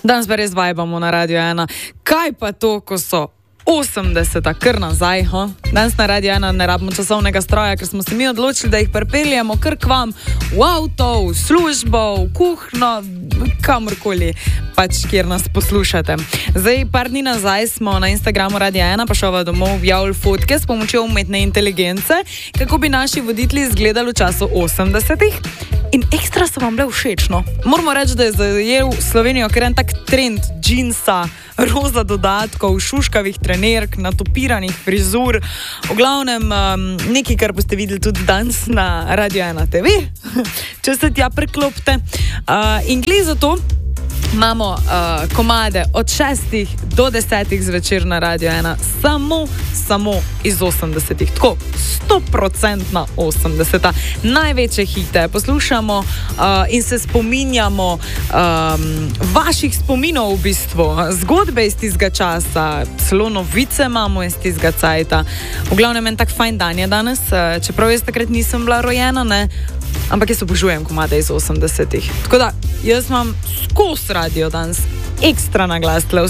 Danes pa res vibamo na Radio 1. Kaj pa to, ko so 80-ta, kar nazaj, ha? Danes na Radio 1 ne rabimo časovnega stroja, ker smo se mi odločili, da jih pripeljemo kar k vam v avto, v službo, v kuhno, kamorkoli, pač kjer nas poslušate. Zdaj, par dni nazaj smo na Instagramu Radio 1 pa šova domov objavili fotke s pomočjo umetne inteligence, kako bi naši voditelji izgledali v času 80-ih. In ekstra so vam bile všečno. Moramo reči, da je zajel Slovenijo kar en tak trend džinsa, roza dodatkov, šuškavih trenerk, natopiranih frizur. V glavnem nekaj, kar boste videli tudi danes na Radio 1 TV, če se tja preklopite. In glede za to imamo komade od 6 do 10 zvečer na Radio 1 samo iz 80-ih. Tako, 100% 80-ta. Največje hite poslušamo in se spominjamo vaših spominov v bistvu. Zgodbe iz tistega časa, celo novice imamo iz tistega cajta. V glavnem en tak fajn dan je danes, čeprav jaz takrat nisem bila rojena, ne? Ampak jaz obožujem komade iz 80-ih. Tako da, jaz imam skozi radio danes ekstra na glas tle v